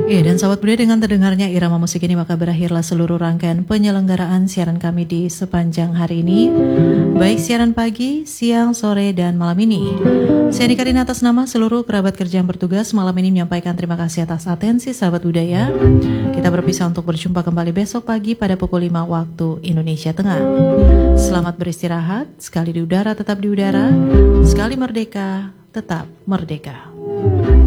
Ya, dan sahabat budaya, dengan terdengarnya irama musik ini maka berakhirlah seluruh rangkaian penyelenggaraan siaran kami di sepanjang hari ini, baik siaran pagi, siang, sore, dan malam ini. Saya Nikarina atas nama seluruh kerabat kerja yang bertugas malam ini menyampaikan terima kasih atas atensi sahabat budaya. Kita berpisah untuk berjumpa kembali besok pagi pada pukul 5 waktu Indonesia Tengah. Selamat beristirahat, sekali di udara tetap di udara, sekali merdeka tetap merdeka.